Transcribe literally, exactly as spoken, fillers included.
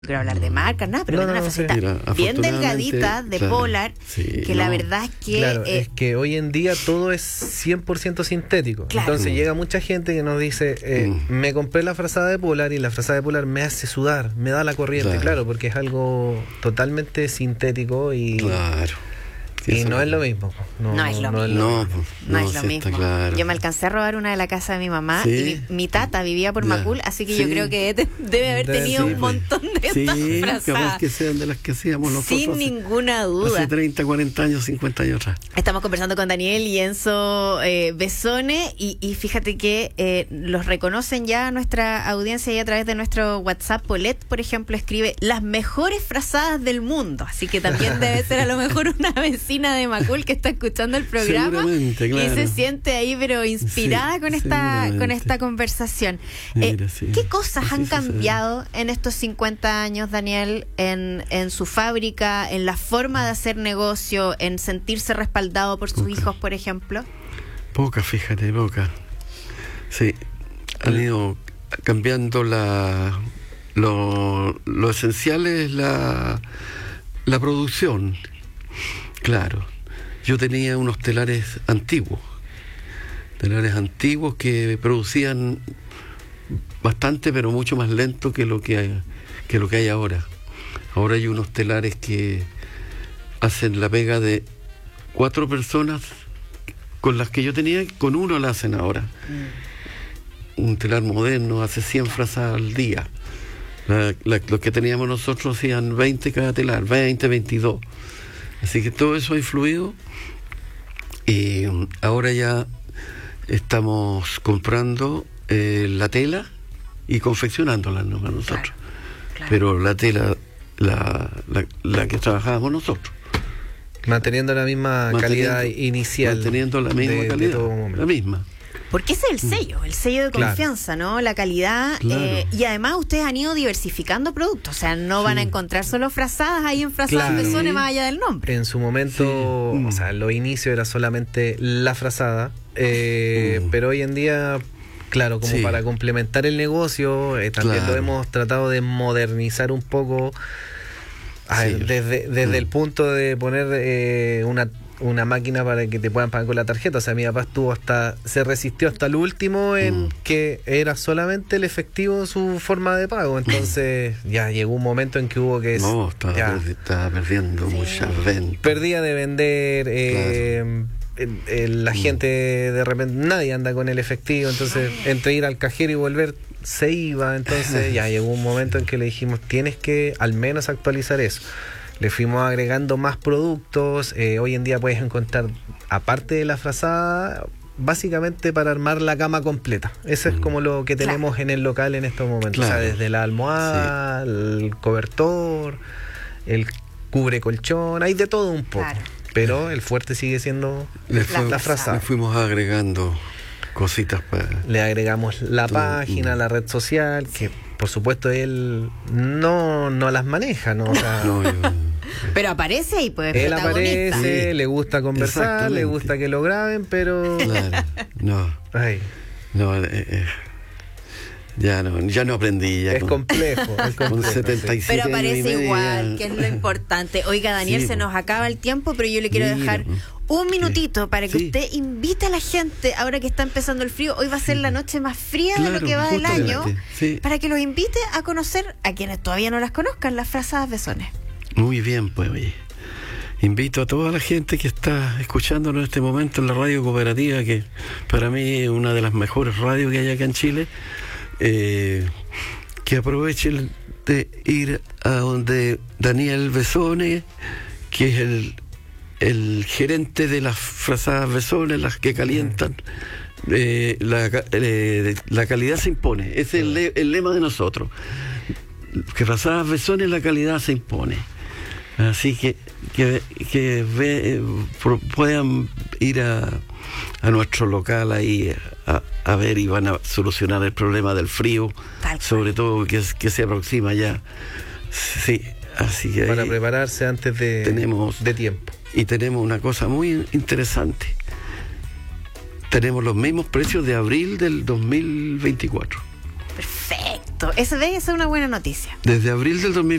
quiero hablar de marcas, nada, pero No, venden no, una sí. frasita Mira, bien delgadita de claro, Polar, sí, que no. la verdad es que... Claro, eh, es que hoy en día todo es cien por ciento sintético. Claro. Entonces Mm. llega mucha gente que nos dice, eh, Mm. me compré la frazada de Polar y la frazada de Polar me hace sudar, me da la corriente, Claro. claro, porque es algo totalmente sintético y, Claro. Sí, y eso no es lo mismo. No, No es lo no No, mismo. pues, No, es sí, lo está mismo. claro. Yo me alcancé a robar una de la casa de mi mamá Sí. y mi, mi tata vivía por Ya. Macul, así que Sí. yo creo que de- debe haber Debe- tenido sí, un pues. montón de Sí, estas capaz frazadas. que sean de las que hacíamos nosotros Sin hace- ninguna duda. hace treinta, cuarenta años, cincuenta años atrás. Estamos conversando con Daniel y Enzo eh, Besone y, y fíjate que eh, los reconocen ya nuestra audiencia y a través de nuestro WhatsApp. Polet, por ejemplo, escribe las mejores frazadas del mundo, así que también debe ser a lo mejor una vecina de Macul que está escuchando el programa Seguramente, claro. y se siente ahí pero inspirada Sí, con esta seguramente. con esta conversación. Mira, Eh, sí. ¿Qué cosas Así han sucede. cambiado en estos cincuenta años, Daniel, en, en su fábrica, en la forma de hacer negocio, en sentirse respaldado por sus Poca. hijos, por ejemplo? Poca, fíjate, poca. Sí, han ido cambiando la... Lo, lo esencial es la, la producción. Claro. Yo tenía unos telares antiguos. Telares antiguos que producían bastante, pero mucho más lento que lo que hay, que lo que hay ahora. Ahora hay unos telares que hacen la pega de cuatro personas con las que yo tenía, con uno la hacen ahora. Mm. Un telar moderno hace cien frazadas al día. La, la, los que teníamos nosotros hacían veinte cada telar, veinte, veintidós. Así que todo eso ha influido y um, ahora ya estamos comprando eh, la tela y confeccionándola nomás nosotros. Claro, claro. Pero la tela, la, la, la que trabajábamos nosotros. Manteniendo la misma Manteniendo- calidad inicial. Manteniendo la misma de- de calidad, todo momento. la misma. Porque ese es el sello, el sello de Claro. confianza, ¿no? La calidad. Claro. eh, y además ustedes han ido diversificando productos. O sea, no van a encontrar solo frazadas ahí en frazadas Claro. Besone más allá del nombre. En su momento, Sí. Mm. o sea, en los inicios era solamente la frazada, eh, Mm. pero hoy en día, claro, como Sí. para complementar el negocio, eh, también Claro. lo hemos tratado de modernizar un poco, a ver, Sí. desde, desde Mm. el punto de poner eh, una una máquina para que te puedan pagar con la tarjeta. O sea, mi papá estuvo hasta, se resistió hasta el último en Mm. que era solamente el efectivo su forma de pago. Entonces, ya llegó un momento en que hubo que No, estaba, ya, perdi- estaba perdiendo Sí. muchas ventas. perdía de vender, eh, el- el- la Mm. gente de repente, nadie anda con el efectivo, entonces entre ir al cajero y volver se iba, entonces ya llegó un momento en que le dijimos, tienes que al menos actualizar eso. Le fuimos agregando más productos, eh, hoy en día puedes encontrar, aparte de la frazada, básicamente para armar la cama completa. Eso es Mm. como lo que Claro. tenemos en el local en estos momentos. O sea, Claro. desde la almohada, el cobertor, el cubre colchón, hay de todo un poco. Claro. Pero el fuerte sigue siendo Le La fue- la frazada. le fuimos agregando cositas para... Le agregamos la Todo, página, mm. la red social, que por supuesto él no, no las maneja, ¿no? O sea, No, yo- Pero aparece ahí, pues, él protagonista. aparece, Sí. le gusta conversar, Exactamente. le gusta que lo graben, pero... claro, no, Ay, no, eh, eh, ya no, ya no aprendí. Ya es con, complejo, es con complejo, setenta y sí. Pero siete años y aparece medio, igual, ya- que es lo importante. Oiga, Daniel, Sí, se po. nos acaba el tiempo, pero yo le quiero Mira, dejar po. un minutito para que Sí. usted invite a la gente, ahora que está empezando el frío. Hoy va a ser la noche más fría de lo Claro, que va del justamente, año, sí. para que los invite a conocer, a quienes todavía no las conozcan, las frazadas Besone. Muy bien, pues, oye. Invito a toda la gente que está escuchándonos en este momento en la radio cooperativa, que para mí es una de las mejores radios que hay acá en Chile, eh, que aprovechen de ir a donde Daniel Besone, que es el, el gerente de las frazadas Besone, las que calientan. Eh, la, ca- eh, la calidad se impone, ese es el, le- el lema de nosotros. Que frazadas Besone, la calidad se impone. Así que que, que ve, eh, pro- puedan ir a, a nuestro local ahí a, a ver y van a solucionar el problema del frío, Tal cual. sobre todo que, es- que se aproxima ya. Sí, así que Para ahí- prepararse antes de, tenemos- de tiempo. y tenemos una cosa muy interesante. Tenemos los mismos precios de abril del dos mil veinticuatro. Perfecto. Listo. Esa, esa es una buena noticia. Desde abril del dos mil